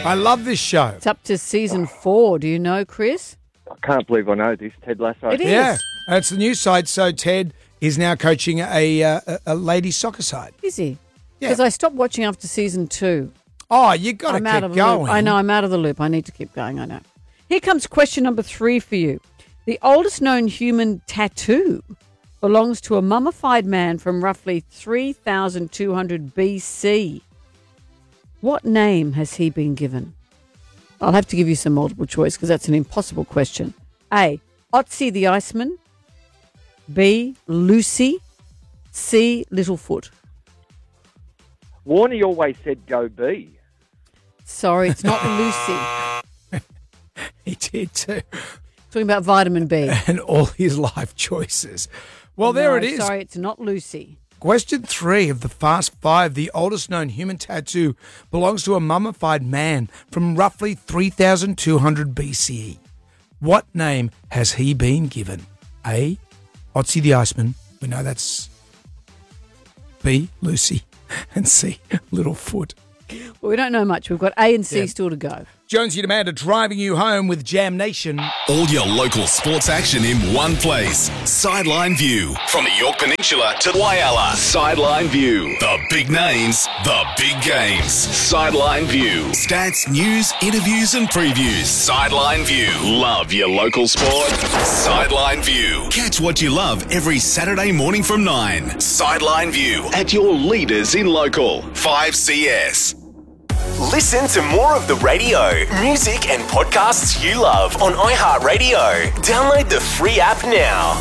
I love this show. It's up to season 4. Do you know, Chris? I can't believe I know this. Ted Lasso. It is. Yeah, it's the new side. So Ted is now coaching a ladies soccer side. Is he? Yeah. Because I stopped watching after season 2. Oh, you got to I'm out of keep the loop. going. I know, I'm out of the loop. I need to keep going, I know. Here comes question number 3 for you. The oldest known human tattoo belongs to a mummified man from roughly 3,200 BC. What name has he been given? I'll have to give you some multiple choice because that's an impossible question. A, Otzi the Iceman. B, Lucy. C, Littlefoot. Warney always said go B. Sorry, it's not Lucy. He did too. Talking about vitamin B. And all his life choices. Well, there No, it is. Sorry, it's not Lucy. Question 3 of the Fast 5. The oldest known human tattoo belongs to a mummified man from roughly 3,200 BCE. What name has he been given? A, Otzi the Iceman. We know that's B, Lucy. And C, Littlefoot. Well, we don't know much. We've got A and C still to go. Jonesy and Amanda driving you home with Jam Nation. All your local sports action in one place. Sideline View. From the Yorke Peninsula to Whyalla. Sideline View. The big names, the big games. Sideline View. Stats, news, interviews and previews. Sideline View. Love your local sport? Sideline View. Catch what you love every Saturday morning from 9. Sideline View. At your leaders in local. 5CS. Listen to more of the radio, music and podcasts you love on iHeartRadio. Download the free app now.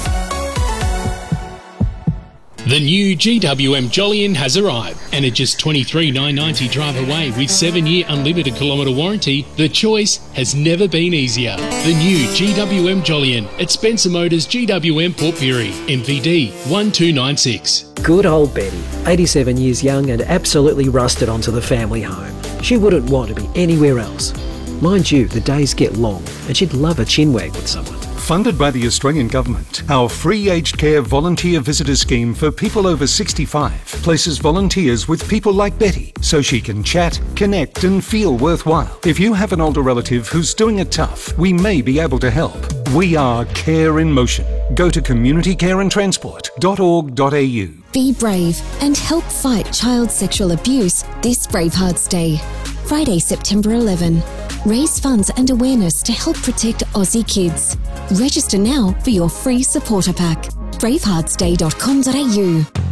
The new GWM Jolyon has arrived, and at just $23,990 drive away with 7-year unlimited kilometre warranty, the choice has never been easier. The new GWM Jolyon at Spencer Motors GWM Port Pirie, MVD 1296. Good old Betty, 87 years young and absolutely rusted onto the family home. She wouldn't want to be anywhere else. Mind you, the days get long and she'd love a chinwag with someone. Funded by the Australian Government, our free aged care volunteer visitor scheme for people over 65 places volunteers with people like Betty so she can chat, connect and feel worthwhile. If you have an older relative who's doing it tough, we may be able to help. We are Care in Motion. Go to communitycareandtransport.org.au. Be brave and help fight child sexual abuse this Bravehearts Day. Friday, September 11. Raise funds and awareness to help protect Aussie kids. Register now for your free supporter pack. braveheartsday.com.au.